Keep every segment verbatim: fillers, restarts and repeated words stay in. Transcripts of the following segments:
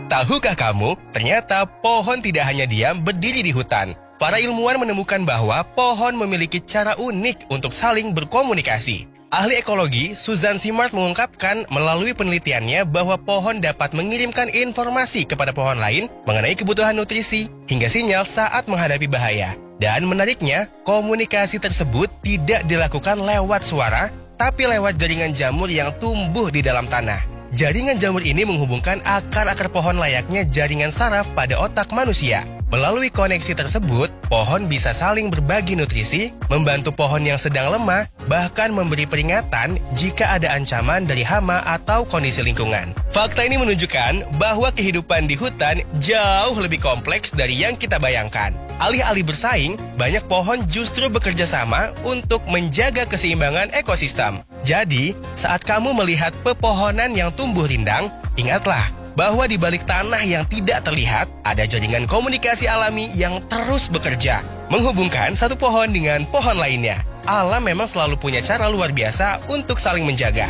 Tahukah kamu, ternyata pohon tidak hanya diam berdiri di hutan. Para ilmuwan menemukan bahwa pohon memiliki cara unik untuk saling berkomunikasi. Ahli ekologi Susan Simard mengungkapkan melalui penelitiannya bahwa pohon dapat mengirimkan informasi kepada pohon lain mengenai kebutuhan nutrisi hingga sinyal saat menghadapi bahaya. Dan menariknya, komunikasi tersebut tidak dilakukan lewat suara, tapi lewat jaringan jamur yang tumbuh di dalam tanah. Jaringan jamur ini menghubungkan akar-akar pohon layaknya jaringan saraf pada otak manusia. Melalui koneksi tersebut, pohon bisa saling berbagi nutrisi, membantu pohon yang sedang lemah, bahkan memberi peringatan jika ada ancaman dari hama atau kondisi lingkungan. Fakta ini menunjukkan bahwa kehidupan di hutan jauh lebih kompleks dari yang kita bayangkan. Alih-alih bersaing, banyak pohon justru bekerja sama untuk menjaga keseimbangan ekosistem. Jadi, saat kamu melihat pepohonan yang tumbuh rindang, ingatlah bahwa di balik tanah yang tidak terlihat, ada jaringan komunikasi alami yang terus bekerja, menghubungkan satu pohon dengan pohon lainnya. Alam memang selalu punya cara luar biasa untuk saling menjaga.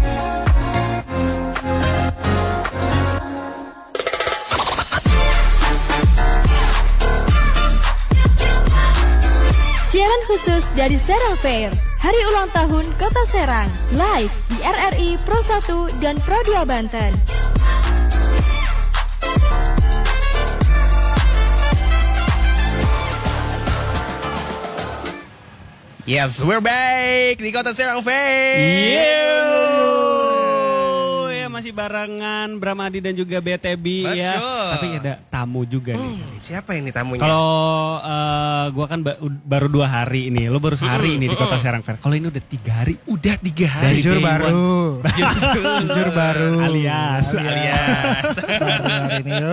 Siaran khusus dari Serang Fair, Hari Ulang Tahun Kota Serang, live di R R I Pro satu dan Pro dua Banten. Yes, we're back di Kota Serang Fair. Yeay. Ya masih barengan Bramadi dan juga B T B ya. Tapi ada tamu juga nih. Hmm, siapa ini tamunya? Kalau uh, gua kan ba baru dua hari ini, lo baru sehari ini di Kota Serang Fair. Kalau ini udah tiga hari, udah tiga hari. Jujur baru, jujur baru, alias, alias. Baru ini,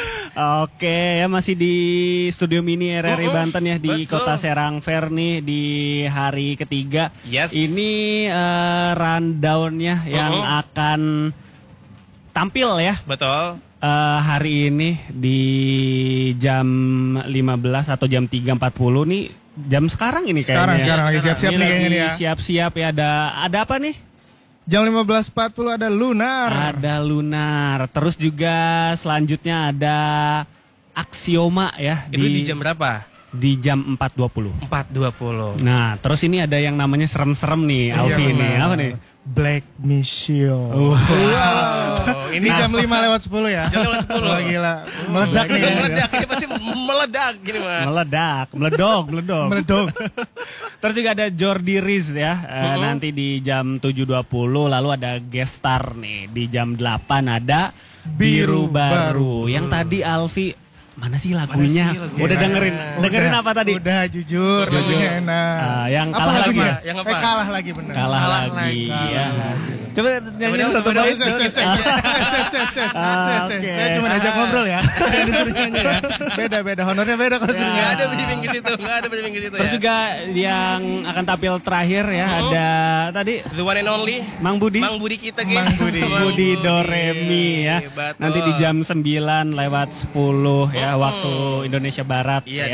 Oke ya, masih di studio mini R R I Banten ya, di Betul. Kota Serang Fair nih di hari ketiga. Yes. Ini uh, rundownnya yang Uh-huh. akan tampil ya. Betul. Uh, hari ini di jam lima belas atau jam tiga empat puluh nih, jam sekarang ini kayaknya. Sekarang, sekarang lagi siap-siap Ini nih kayaknya lagi nih ya. Siap-siap ya, ada ada apa nih? Jam lima belas empat puluh ada Lunar. Ada Lunar. Terus juga selanjutnya ada Aksioma ya. Itu di jam berapa? Di jam empat dua puluh. empat dua puluh. Nah, terus ini ada yang namanya serem-serem nih, Alfi ini. Apa nih? Black Mission. Wow. Wow. Ini jam lima lewat sepuluh ya. Jam lewat sepuluh. Wah, gila. Meledak nih. Meledak, ini pasti meledak gini mah. Meledak, meledok, meledok. Meledok. Terus juga ada Jordi Riz ya, uh, nanti di jam tujuh dua puluh. Lalu ada guest star nih, di jam delapan ada Biru, Biru Baru. Baru. Yang tadi Alfi, mana sih lagunya? Mana sih lagunya? Udah dengerin, dengerin Udah, apa tadi? Udah jujur, lagunya enak. Ah, yang Apa kalah lagi lagunya? apa? Yang apa? Eh, kalah lagi bener. Kalah, Kalah lagi. lagi. Ya. Coba nyanyi Coba satu dong, bait. coba dong. Ses, ses, ses, ses, ses, ses, Ah, ses, ses. oke. Saya cuma diajak ngobrol ya. Saya disuruh nyanyi ya. Beda, beda. Honornya beda kalau suruh Nggak nyanyi. ada briefing ke situ, nggak ada briefing ke situ Terus ya. juga yang akan tampil terakhir ya, ada tadi The one and only Mang Budi. Mang Budi kita gitu. Mang Budi. Budi Doremi ya. Betul. Nanti di jam sembilan lewat sepuluh ya, waktu Indonesia Barat Iya, ya.